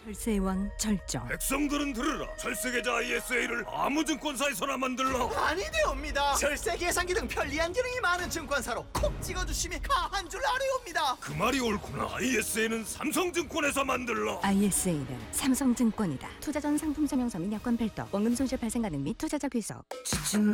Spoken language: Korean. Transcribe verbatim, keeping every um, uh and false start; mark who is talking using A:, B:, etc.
A: 철새의 왕 절정.
B: 백성들은 들으라. 철새계좌 아이에스에이를 아무 증권사에서나 만들라.
C: 아니되옵니다. 절세 계산기 등 편리한 기능이 많은 증권사로 콕 찍어주심이 가한 줄 아뢰옵니다.
B: 그 말이 옳구나. 아이에스에이는 삼성증권에서 만들라.
A: 아이에스에이는 삼성증권이다. 투자 전 상품 설명서 및 여건 별도, 원금 손실 발생 가능 및 투자자 귀속.
D: 지친